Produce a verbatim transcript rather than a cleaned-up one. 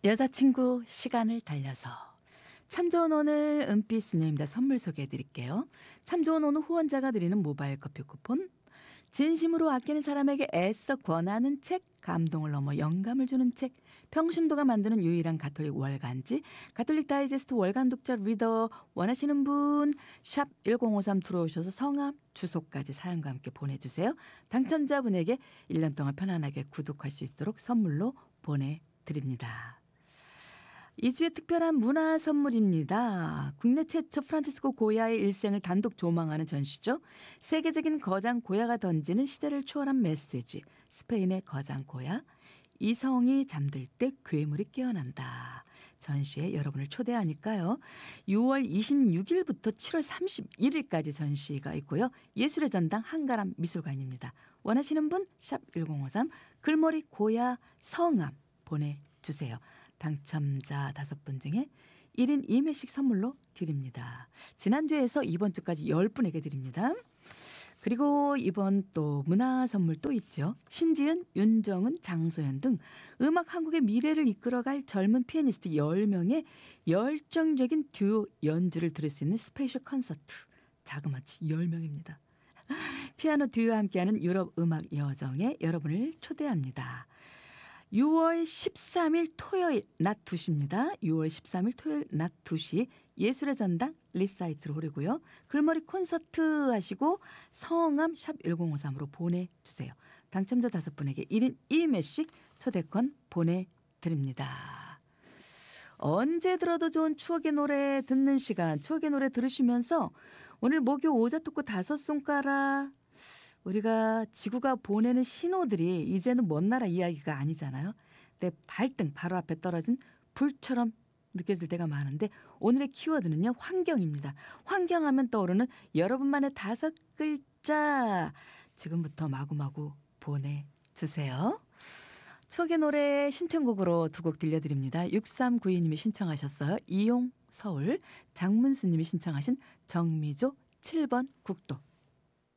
여자친구 시간을 달려서. 참 좋은 오늘 은빛 수녀입니다. 선물 소개해 드릴게요. 참 좋은 오늘 후원자가 드리는 모바일 커피 쿠폰, 진심으로 아끼는 사람에게 애써 권하는 책, 감동을 넘어 영감을 주는 책, 평신도가 만드는 유일한 가톨릭 월간지 가톨릭 다이제스트 월간 독자 리더 원하시는 분 샵 일공오삼 들어오셔서 성함, 주소까지 사연과 함께 보내주세요. 당첨자분에게 일 년 동안 편안하게 구독할 수 있도록 선물로 보내드립니다. 이 주의 특별한 문화 선물입니다. 국내 최초 프란치스코 고야의 일생을 단독 조망하는 전시죠. 세계적인 거장 고야가 던지는 시대를 초월한 메시지. 스페인의 거장 고야. 이성이 잠들 때 괴물이 깨어난다. 전시에 여러분을 초대하니까요. 유월 이십육일부터 칠월 삼십일일까지 전시가 있고요. 예술의 전당 한가람 미술관입니다. 원하시는 분 샵 일공오삼 글머리 고야 성함 보내주세요. 당첨자 다섯 분 중에 일 인 이 매씩 선물로 드립니다. 지난주에서 이번 주까지 열 분에게 드립니다. 그리고 이번 또 문화 선물 또 있죠. 신지은, 윤정은, 장소연 등 음악 한국의 미래를 이끌어갈 젊은 피아니스트 열 명의 열정적인 듀오 연주를 들을 수 있는 스페셜 콘서트. 자그마치 열 명입니다. 피아노 듀오와 함께하는 유럽 음악 여정에 여러분을 초대합니다. 유월 십삼일 토요일 낮 두 시입니다. 유월 십삼일 토요일 낮 두 시 예술의 전당 리사이트로 홀이고요. 글머리 콘서트 하시고 성함 샵 일공오삼으로 보내주세요. 당첨자 다섯 분에게 일 인 이 매씩 초대권 보내드립니다. 언제 들어도 좋은 추억의 노래 듣는 시간, 추억의 노래 들으시면서 오늘 목요 오자토크 다섯 손가락, 우리가 지구가 보내는 신호들이 이제는 먼 나라 이야기가 아니잖아요. 내 발등 바로 앞에 떨어진 불처럼 느껴질 때가 많은데 오늘의 키워드는요. 환경입니다. 환경하면 떠오르는 여러분만의 다섯 글자 지금부터 마구마구 보내주세요. 추억의 노래 신청곡으로 두 곡 들려드립니다. 육삼구이님이 신청하셨어요. 이용 서울, 장문수님이 신청하신 정미조 칠 번 국도.